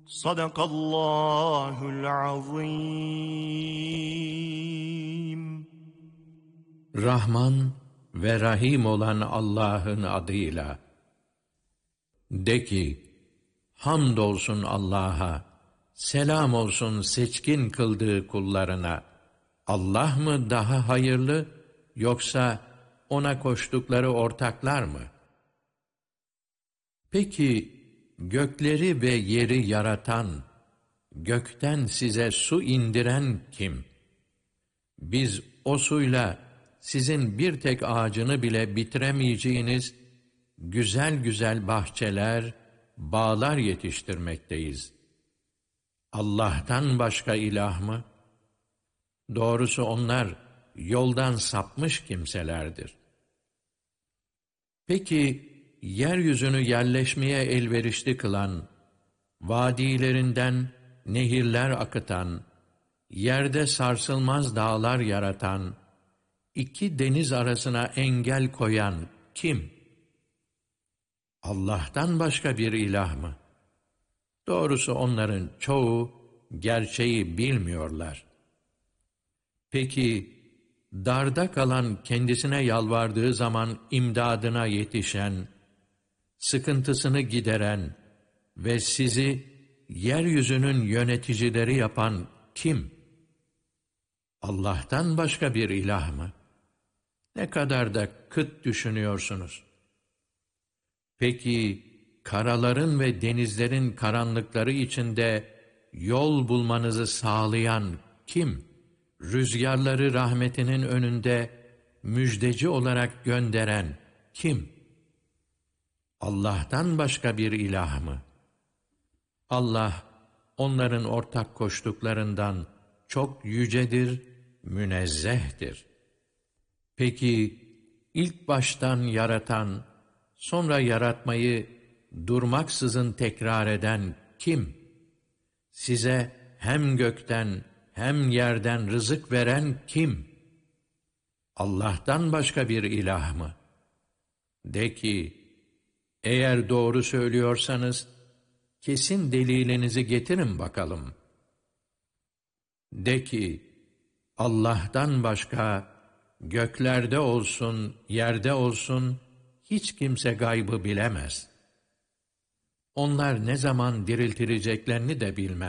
Sadakallahul azim. Rahman ve Rahim olan Allah'ın adıyla. De ki, hamdolsun Allah'a, selam olsun seçkin kıldığı kullarına. Allah mı daha hayırlı, yoksa ona koştukları ortaklar mı? Peki, gökleri ve yeri yaratan, gökten size su indiren kim? Biz o suyla sizin bir tek ağacını bile bitiremeyeceğiniz güzel güzel bahçeler, bağlar yetiştirmekteyiz. Allah'tan başka ilah mı? Doğrusu onlar yoldan sapmış kimselerdir. Peki, yeryüzünü yerleşmeye elverişli kılan, vadilerinden nehirler akıtan, yerde sarsılmaz dağlar yaratan, iki deniz arasına engel koyan kim? Allah'tan başka bir ilah mı? Doğrusu onların çoğu gerçeği bilmiyorlar. Peki, darda kalan kendisine yalvardığı zaman imdadına yetişen, sıkıntısını gideren ve sizi yeryüzünün yöneticileri yapan kim? Allah'tan başka bir ilah mı? Ne kadar da kıt düşünüyorsunuz. Peki, karaların ve denizlerin karanlıkları içinde yol bulmanızı sağlayan kim? Rüzgarları rahmetinin önünde müjdeci olarak gönderen kim? Allah'tan başka bir ilah mı? Allah, onların ortak koştuklarından çok yücedir, münezzehtir. Peki, ilk baştan yaratan, sonra yaratmayı durmaksızın tekrar eden kim? Size hem gökten hem yerden rızık veren kim? Allah'tan başka bir ilah mı? De ki, eğer doğru söylüyorsanız, kesin delilinizi getirin bakalım. De ki, Allah'tan başka, göklerde olsun, yerde olsun, hiç kimse gaybı bilemez. Onlar ne zaman diriltileceklerini de bilmez.